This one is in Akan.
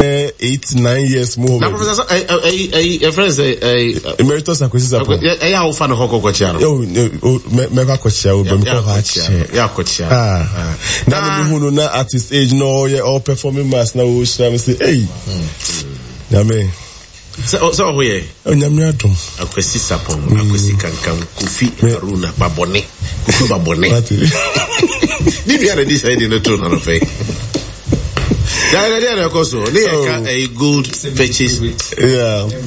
be 8-9 years more. Now, Professor, a friend emeritus Akwesi Sapon. Yeah, I'll find a hoko kochiano. Oh, mega kochia, now who know not at his age, no, yeah, all performing mass now. We say, hey, Yame. So we Nyamiatum. Akwesi Sapon, Akwesi Kankam, Kufi, Haruna, Babone, Kufi Babone. Did you have this idea in the tone of faith? There are a gold purchase. Yeah.